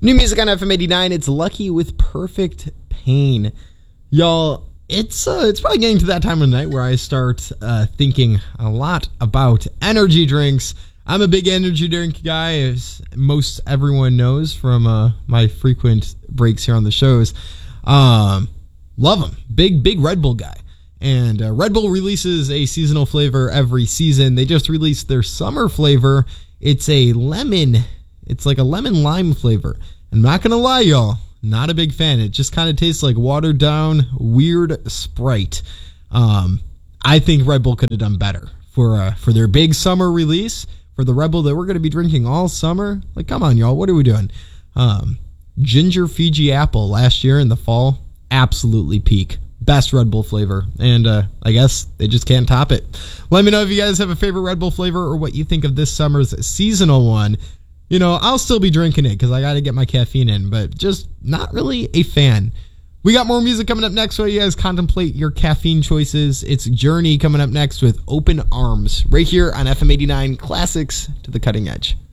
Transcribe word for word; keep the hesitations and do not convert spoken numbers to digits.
New music on F M eighty-nine. It's Lucky with Perfect Pain. Y'all, it's uh, it's probably getting to that time of night where I start uh, thinking a lot about energy drinks. I'm a big energy drink guy, as most everyone knows from uh, my frequent breaks here on the shows. Um, love them. Big, big Red Bull guy. And uh, Red Bull releases a seasonal flavor every season. They just released their summer flavor. It's a lemon. It's like a lemon lime flavor. I'm not going to lie, y'all. Not a big fan. It just kind of tastes like watered down, weird Sprite. Um, I think Red Bull could have done better for uh, for their big summer release. For the Red Bull that we're going to be drinking all summer. Like, come on, y'all. What are we doing? Um, Ginger Fiji Apple last year in the fall. Absolutely peak. Best Red Bull flavor. And uh, I guess they just can't top it. Let me know if you guys have a favorite Red Bull flavor or what you think of this summer's seasonal one. You know, I'll still be drinking it because I got to get my caffeine in, but just not really a fan. We got more music coming up next while you guys contemplate your caffeine choices. It's Journey coming up next with Open Arms right here on F M eighty-nine Classics to the Cutting Edge.